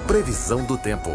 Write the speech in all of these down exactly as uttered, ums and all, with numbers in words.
Previsão do tempo.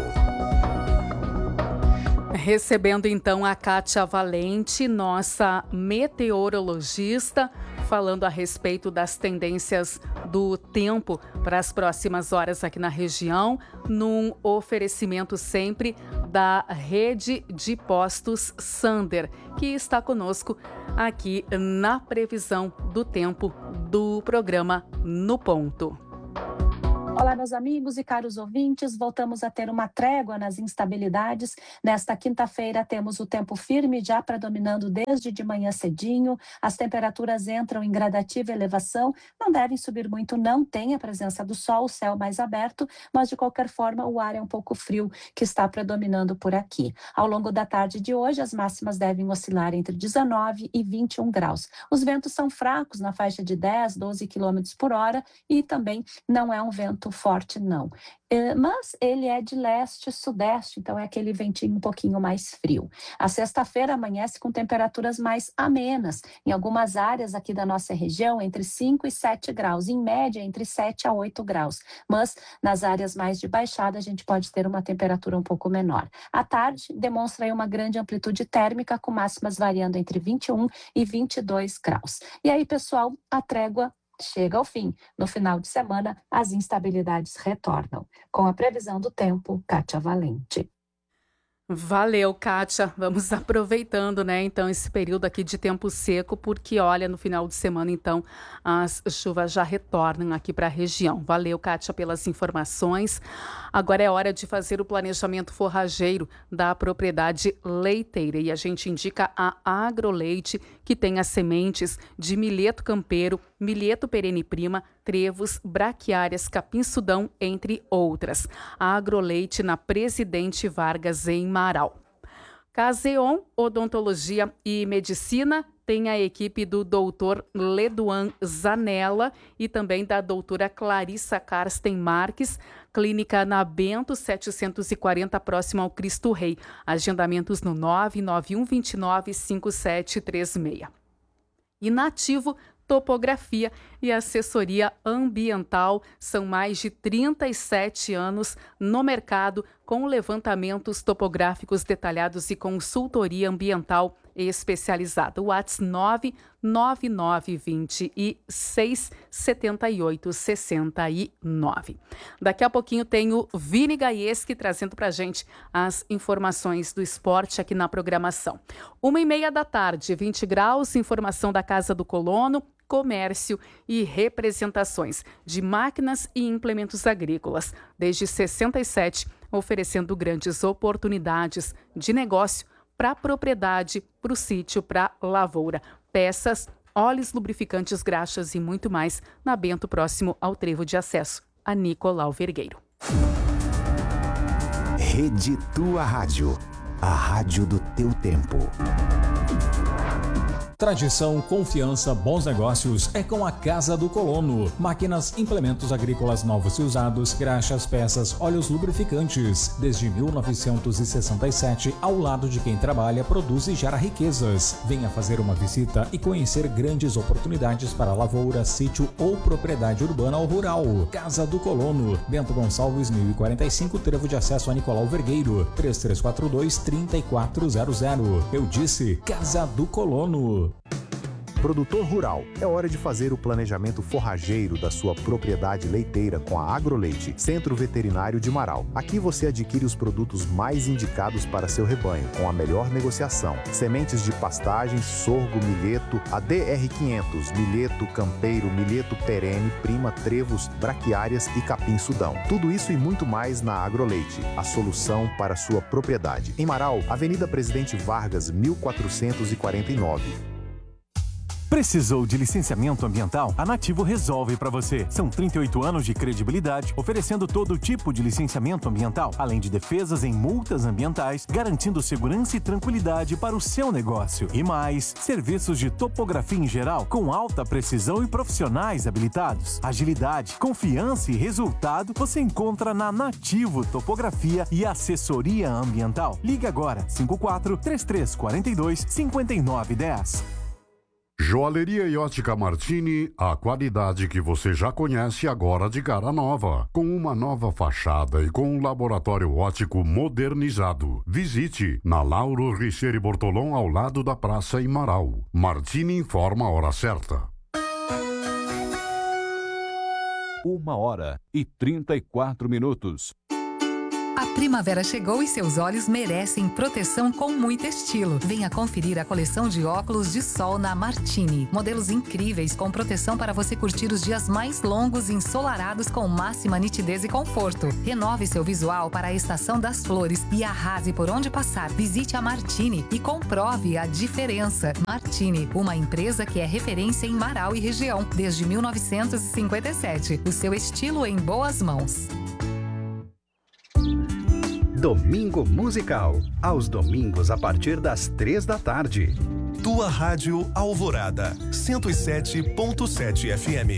Recebendo então a Kátia Valente, nossa meteorologista, falando a respeito das tendências do tempo para as próximas horas aqui na região, num oferecimento sempre da rede de postos Sander, que está conosco aqui na previsão do tempo do programa No Ponto. Olá, meus amigos e caros ouvintes, voltamos a ter uma trégua nas instabilidades. Nesta quinta-feira temos o tempo firme já predominando desde de manhã cedinho, as temperaturas entram em gradativa elevação, não devem subir muito, não tem a presença do sol, o céu mais aberto, mas de qualquer forma o ar é um pouco frio que está predominando por aqui. Ao longo da tarde de hoje, as máximas devem oscilar entre dezenove e vinte e um graus. Os ventos são fracos na faixa de dez, doze quilômetros por hora e também não é um vento forte, não. Mas ele é de leste-sudeste, então é aquele ventinho um pouquinho mais frio. A sexta-feira amanhece com temperaturas mais amenas. Em algumas áreas aqui da nossa região, entre cinco e sete graus. Em média, entre sete a oito graus. Mas nas áreas mais de baixada, a gente pode ter uma temperatura um pouco menor. À tarde, demonstra aí uma grande amplitude térmica, com máximas variando entre vinte e um e vinte e dois graus. E aí, pessoal, a trégua chega ao fim. No final de semana, as instabilidades retornam. Com a previsão do tempo, Kátia Valente. Valeu, Kátia. Vamos aproveitando, né, então, esse período aqui de tempo seco, porque, olha, no final de semana, então, as chuvas já retornam aqui para a região. Valeu, Kátia, pelas informações. Agora é hora de fazer o planejamento forrageiro da propriedade leiteira e a gente indica a Agroleite, que tem as sementes de milheto campeiro, milheto perene prima, trevos, braquiárias, capim-sudão, entre outras. A Agroleite na Presidente Vargas, em Marau. Caseon Odontologia e Medicina tem a equipe do doutor Leduan Zanella e também da doutora Clarissa Karsten Marques, clínica na Bento setecentos e quarenta, próximo ao Cristo Rei. Agendamentos no nove nove um dois nove cinco sete três seis. E Nativo Topografia e Assessoria Ambiental, são mais de trinta e sete anos no mercado com levantamentos topográficos detalhados e consultoria ambiental especializada. WhatsApp nove nove nove dois seis sete oito seis nove. Daqui a pouquinho tem o Vini Gaieski trazendo pra gente as informações do esporte aqui na programação. Uma e meia da tarde, vinte graus, informação da Casa do Colono, comércio e representações de máquinas e implementos agrícolas, desde sessenta e sete, oferecendo grandes oportunidades de negócio para a propriedade, para o sítio, para a lavoura, peças, óleos, lubrificantes, graxas e muito mais, na Bento, próximo ao trevo de acesso a Nicolau Vergueiro. Rede Tua Rádio, a rádio do teu tempo. Tradição, confiança, bons negócios é com a Casa do Colono. Máquinas, implementos agrícolas novos e usados, graxas, peças, óleos lubrificantes. Desde mil novecentos e sessenta e sete, ao lado de quem trabalha, produz e gera riquezas. Venha fazer uma visita e conhecer grandes oportunidades para lavoura, sítio ou propriedade urbana ou rural. Casa do Colono, Bento Gonçalves, mil e quarenta e cinco, trevo de acesso a Nicolau Vergueiro, três três quatro dois, três quatro zero zero. Eu disse Casa do Colono. Produtor rural, é hora de fazer o planejamento forrageiro da sua propriedade leiteira com a Agroleite, Centro Veterinário de Marau. Aqui você adquire os produtos mais indicados para seu rebanho, com a melhor negociação. Sementes de pastagem, sorgo, milheto, a D R quinhentos, milheto campeiro, milheto perene, prima, trevos, braquiárias e capim-sudão. Tudo isso e muito mais na Agroleite, a solução para sua propriedade. Em Marau, Avenida Presidente Vargas, mil quatrocentos e quarenta e nove. Precisou de licenciamento ambiental? A Nativo resolve para você. São trinta e oito anos de credibilidade, oferecendo todo tipo de licenciamento ambiental, além de defesas em multas ambientais, garantindo segurança e tranquilidade para o seu negócio. E mais, serviços de topografia em geral, com alta precisão e profissionais habilitados. Agilidade, confiança e resultado você encontra na Nativo Topografia e Assessoria Ambiental. Ligue agora, cinco quatro, três três quatro dois, cinco nove um zero. Joalheria e Ótica Martini, a qualidade que você já conhece agora de cara nova, com uma nova fachada e com um laboratório óptico modernizado. Visite na Lauro Richeire Bortolom, ao lado da Praça em Marau. Martini informa a hora certa. Uma hora e trinta e quatro minutos. A primavera chegou e seus olhos merecem proteção com muito estilo. Venha conferir a coleção de óculos de sol na Martini. Modelos incríveis com proteção para você curtir os dias mais longos e ensolarados com máxima nitidez e conforto. Renove seu visual para a estação das flores e arrase por onde passar. Visite a Martini e comprove a diferença. Martini, uma empresa que é referência em Marau e região desde mil novecentos e cinquenta e sete. O seu estilo em boas mãos. Domingo Musical, aos domingos a partir das três da tarde. Tua Rádio Alvorada, cento e sete ponto sete F M.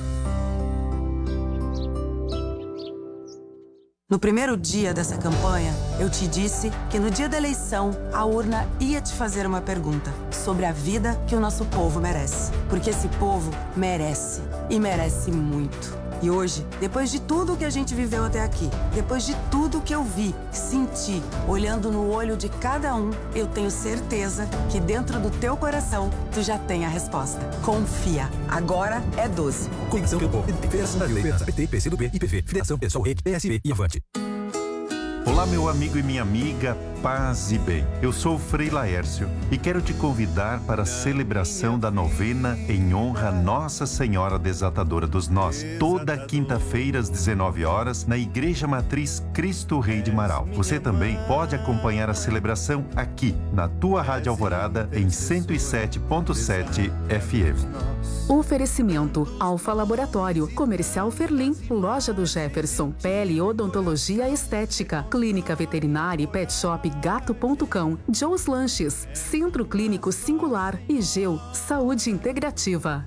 No primeiro dia dessa campanha, eu te disse que no dia da eleição, a urna ia te fazer uma pergunta sobre a vida que o nosso povo merece. Porque esse povo merece, e merece muito. E hoje, depois de tudo que a gente viveu até aqui, depois de tudo que eu vi, senti, olhando no olho de cada um, eu tenho certeza que dentro do teu coração, tu já tem a resposta. Confia. Agora é doze. Conexão pelo povo. Federação Brasileira. P T, P C do B, I P V, Federação Pessoal Rede, P S B e Avante. Olá, meu amigo e minha amiga, paz e bem. Eu sou o Frei Laércio e quero te convidar para a celebração da novena em honra a Nossa Senhora Desatadora dos Nós, toda quinta-feira às dezenove horas, na Igreja Matriz Cristo Rei de Marau. Você também pode acompanhar a celebração aqui, na tua Rádio Alvorada, em cento e sete ponto sete F M. Oferecimento: Alfa Laboratório, Comercial Ferlim, Loja do Jefferson, Pele e Odontologia Estética, Clínica Veterinária e Pet Shop Gato ponto cão, Joe's Lanches, Centro Clínico Singular e Geu, Saúde Integrativa.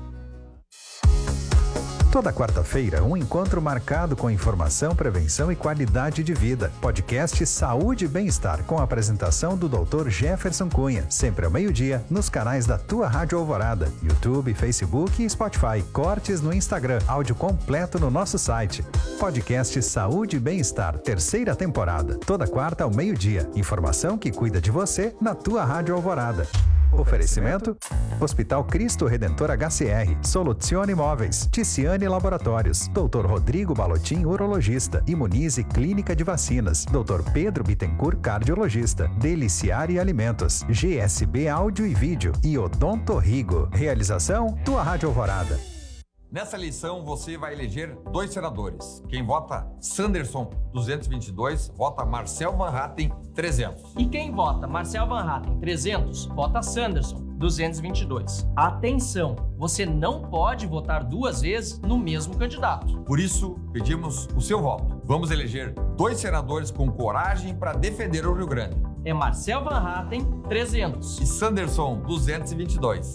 Toda quarta-feira, um encontro marcado com informação, prevenção e qualidade de vida. Podcast Saúde e Bem-Estar, com a apresentação do doutor Jefferson Cunha. Sempre ao meio-dia, nos canais da Tua Rádio Alvorada, YouTube, Facebook e Spotify. Cortes no Instagram, áudio completo no nosso site. Podcast Saúde e Bem-Estar, terceira temporada. Toda quarta ao meio-dia. Informação que cuida de você na Tua Rádio Alvorada. Oferecimento: Hospital Cristo Redentor H C R, Soluzione Imóveis, Ticiane Laboratórios, doutor Rodrigo Balotin, urologista, Imunize Clínica de Vacinas, doutor Pedro Bittencourt, cardiologista, Deliciare Alimentos, G S B Áudio e Vídeo e Odonto Rigo. Realização: Tua Rádio Alvorada. Nessa eleição, você vai eleger dois senadores. Quem vota Sanderson, duzentos e vinte e dois, vota Marcel Van Hatten, trezentos. E quem vota Marcel Van Hatten, trezentos, vota Sanderson, duzentos e vinte e dois. Atenção, você não pode votar duas vezes no mesmo candidato. Por isso, pedimos o seu voto. Vamos eleger dois senadores com coragem para defender o Rio Grande. É Marcel Van Hatten, trezentos. E Sanderson, duzentos e vinte e dois.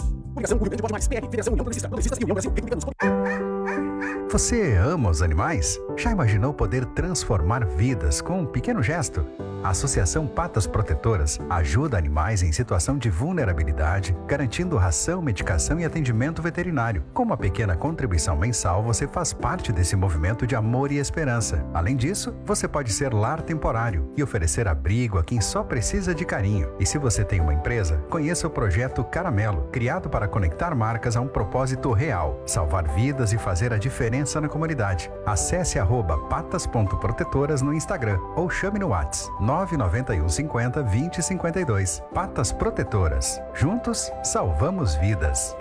Você ama os animais? Já imaginou poder transformar vidas com um pequeno gesto? A Associação Patas Protetoras ajuda animais em situação de vulnerabilidade, garantindo ração, medicação e atendimento veterinário. Com uma pequena contribuição mensal, você faz parte desse movimento de amor e esperança. Além disso, você pode ser lar temporário e oferecer abrigo a quem só precisa de carinho. E se você tem uma empresa, conheça o projeto Caramelo, criado para conectar marcas a um propósito real: salvar vidas e fazer a diferença na comunidade. Acesse arroba patas ponto protetoras no Instagram ou chame no WhatsApp nove nove um cinquenta, vinte, cinquenta e dois. Patas Protetoras. Juntos, salvamos vidas.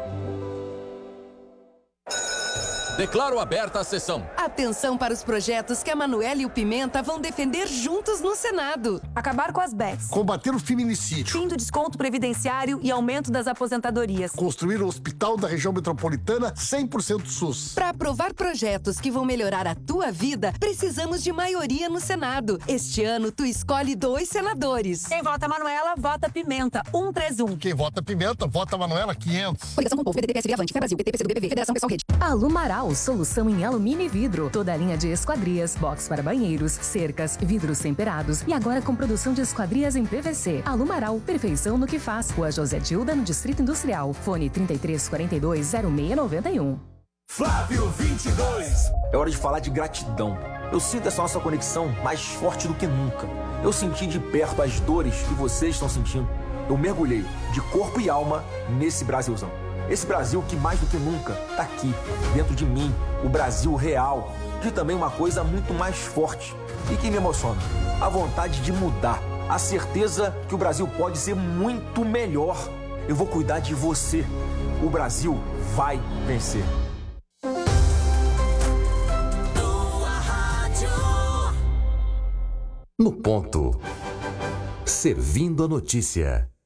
Declaro aberta a sessão. Atenção para os projetos que a Manuela e o Pimenta vão defender juntos no Senado. Acabar com as bets. Combater o feminicídio. Fim do desconto previdenciário e aumento das aposentadorias. Construir o hospital da região metropolitana cem por cento SUS. Para aprovar projetos que vão melhorar a tua vida, precisamos de maioria no Senado. Este ano, tu escolhe dois senadores. Quem vota Manuela, vota Pimenta. um três um. Quem vota Pimenta, vota Manuela, quinhentos. Coligação com o Povo, P D T, P S B, Avante, Fé Brasil, P T, P C do B B V, Federação Pessoal Rede. Alô Marau. Alumaral, solução em alumínio e vidro. Toda a linha de esquadrias, box para banheiros, cercas, vidros temperados e agora com produção de esquadrias em P V C. Alumaral, perfeição no que faz. Rua José Dilda, no Distrito Industrial. Fone trinta e três, quarenta e dois, zero seis noventa e um. Flávio vinte e dois. É hora de falar de gratidão. Eu sinto essa nossa conexão mais forte do que nunca. Eu senti de perto as dores que vocês estão sentindo. Eu mergulhei de corpo e alma nesse Brasilzão. Esse Brasil que mais do que nunca tá aqui, dentro de mim, o Brasil real. E também uma coisa muito mais forte e que me emociona, a vontade de mudar, a certeza que o Brasil pode ser muito melhor. Eu vou cuidar de você. O Brasil vai vencer. No ponto. Servindo a notícia.